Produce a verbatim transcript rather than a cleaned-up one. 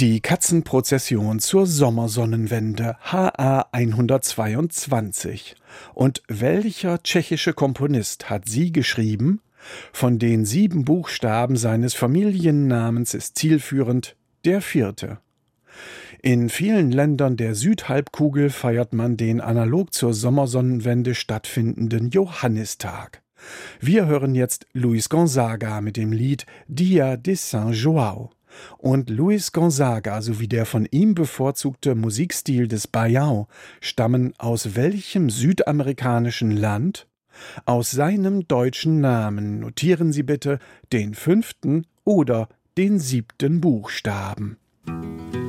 Die Katzenprozession zur Sommersonnenwende H A hundertzweiundzwanzig. Und welcher tschechische Komponist hat sie geschrieben? Von den sieben Buchstaben seines Familiennamens ist zielführend der vierte. In vielen Ländern der Südhalbkugel feiert man den analog zur Sommersonnenwende stattfindenden Johannistag. Wir hören jetzt Luis Gonzaga mit dem Lied Dia de San João. Und Luis Gonzaga sowie der von ihm bevorzugte Musikstil des Baião stammen aus welchem südamerikanischen Land? Aus seinem deutschen Namen notieren Sie bitte den fünften oder den siebten Buchstaben.